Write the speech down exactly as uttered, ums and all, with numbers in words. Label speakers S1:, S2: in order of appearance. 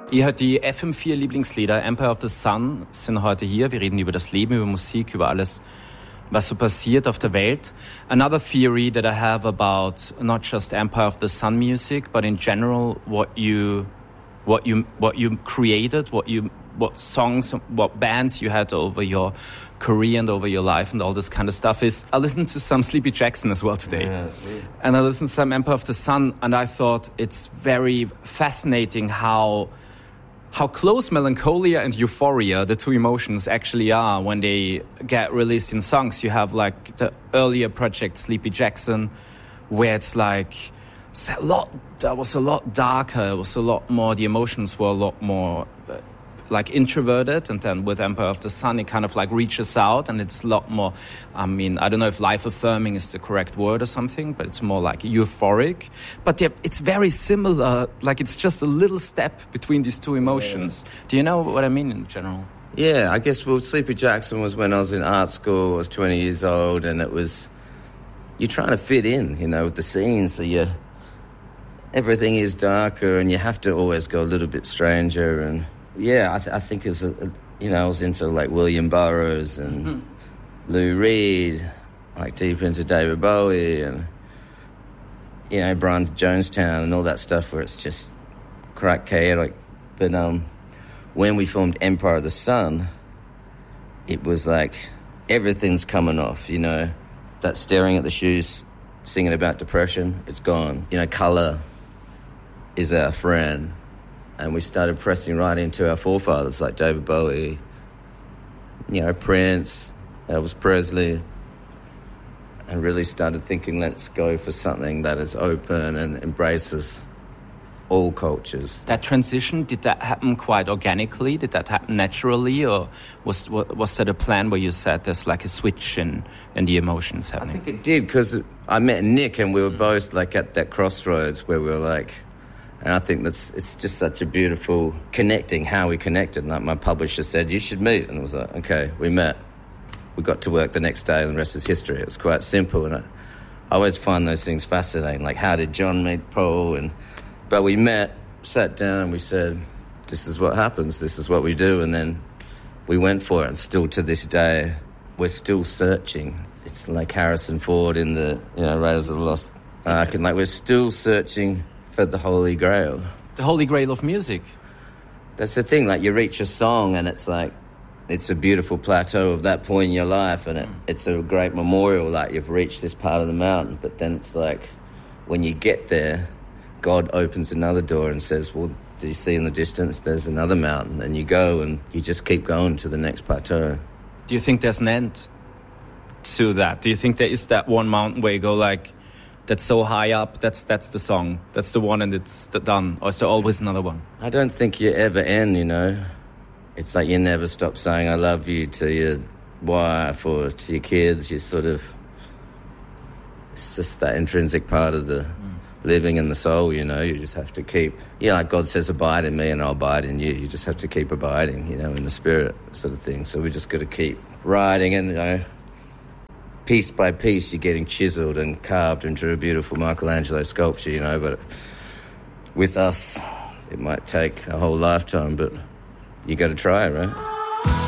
S1: Ihr hört die F M vier Lieblingslieder. Empire of the Sun sind heute hier. Wir reden über das Leben, über Musik, über alles, was so passiert auf der Welt. Another theory that I have about not just Empire of the Sun music, but in general what you, what you, what you created, what you, what songs, what bands you had over your career and over your life and all this kind of stuff is. I listened to some Sleepy Jackson as well today. Yeah, and I listened to some Empire of the Sun, and I thought it's very fascinating how how close melancholia and euphoria, the two emotions, actually are when they get released in songs. You have like the earlier project Sleepy Jackson, where it's like it's a lot, that was a lot darker, it was a lot more, the emotions were a lot more uh, like introverted, and then with Empire of the Sun it kind of like reaches out and it's a lot more, I mean, I don't know if life-affirming is the correct word or something, but it's more like euphoric. But it's very similar, like it's just a little step between these two emotions. Yeah. Do you know what I mean in general?
S2: Yeah, I guess, well, Sleepy Jackson was when I was in art school, I was twenty years old, and it was, you're trying to fit in, you know, with the scenes, so you, everything is darker and you have to always go a little bit stranger. And yeah, I, th- I think as a, a, you know, I was into like William Burroughs and mm-hmm. Lou Reed, like deep into David Bowie and, you know, Brian Jonestown and all that stuff where it's just crack chaotic. But um, when we filmed Empire of the Sun, it was like everything's coming off, you know, that staring at the shoes, singing about depression, it's gone. You know, colour is our friend. And we started pressing right into our forefathers like David Bowie, you know, Prince, Elvis Presley, and really started thinking, let's go for something that is open and embraces all cultures.
S1: That transition, did that happen quite organically? Did that happen naturally? Or was was that a plan where you said there's like a switch in, in the emotions happening?
S2: I think it did, because I met Nick and we were both like at that crossroads where we were like, and I think that's it's just such a beautiful connecting, how we connected. Like my publisher said, you should meet. And it was like, okay, we met. We got to work the next day and the rest is history. It was quite simple. And I, I always find those things fascinating. Like, how did John meet Paul? And But we met, sat down, and we said, this is what happens. This is what we do. And then we went for it. And still to this day, we're still searching. It's like Harrison Ford in the, you know, Raiders of the Lost Ark. And like, we're still searching for the Holy Grail.
S1: The Holy Grail of music.
S2: That's the thing, like you reach a song and it's like, it's a beautiful plateau of that point in your life, and it, it's a great memorial, like you've reached this part of the mountain. But then it's like, when you get there, God opens another door and says, well, do you see in the distance there's another mountain? And you go and you just keep going to the next plateau.
S1: Do you think there's an end to that? Do you think there is that one mountain where you go like, that's so high up, that's that's the song, that's the one and it's done? Or is there always another one?
S2: I don't think you ever end, you know. It's like you never stop saying I love you to your wife or to your kids. You sort of, it's just that intrinsic part of the mm. living in the soul, you know. You just have to keep, yeah, like God says, abide in me and I'll abide in you. You just have to keep abiding, you know, in the spirit sort of thing. So we just got to keep riding, and, you know, piece by piece, you're getting chiseled and carved into a beautiful Michelangelo sculpture, you know. But with us, it might take a whole lifetime, but you got to try, right?